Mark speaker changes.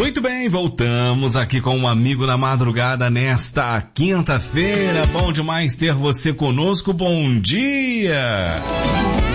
Speaker 1: Muito bem, voltamos aqui com um amigo na madrugada nesta quinta-feira. Bom demais ter você conosco. Bom dia!